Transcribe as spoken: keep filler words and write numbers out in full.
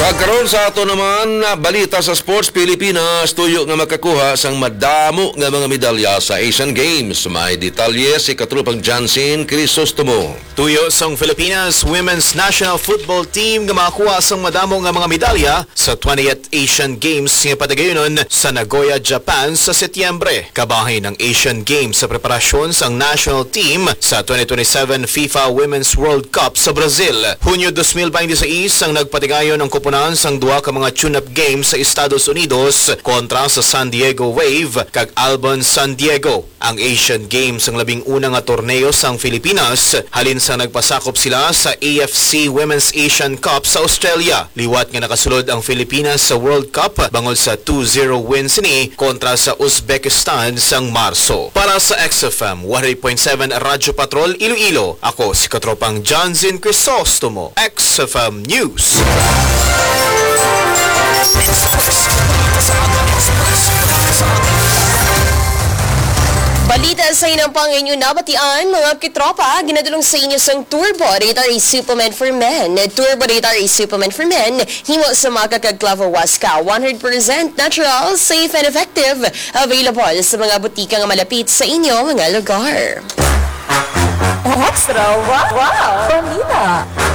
Kagkaroon sa ato naman balita sa Sports Pilipinas, tuyo nga makakuha sang madamo nga mga medalya sa Asian Games. May detalye si katrupang Jansen Crisostomo. Tuyo sang Pilipinas Women's National Football Team nga makakuha sang madamo nga mga medalya sa twentieth Asian Games nga padagayunon sa Nagoya, Japan sa Setyembre. Kabahin ng Asian Games sa preparasyon sang national team sa twenty twenty-seven FIFA Women's World Cup sa Brazil. Hunyo twenty twenty-six ang nagpatigayon ng kupunan sang duha ka mga tune-up games sa Estados Unidos kontra sa San Diego Wave kag Albon San Diego. Ang Asian Games ang labing una nga torneo sang Pilipinas halin sa nagpasakop sila sa A F C Women's Asian Cup sa Australia. Liwat nga nakasulod ang Pilipinas sa World Cup bangod sa two zero win sini kontra sa Uzbekistan sang Marso. Para sa X F M one hundred point seven Radyo Patrol Iloilo, ako si katropang Jansen Crisostomo, X F M News. Balita sa inang pang inyo nabatian, mga kitropa, ginadulong sa inyo sang Turbo Dietary Supplement for Men. Turbo Dietary Supplement for Men, himo sa mga kakagklavo waska, one hundred percent natural, safe and effective, available sa mga butika nga malapit sa inyo mga lugar. Extra, wow, wow, Bonita.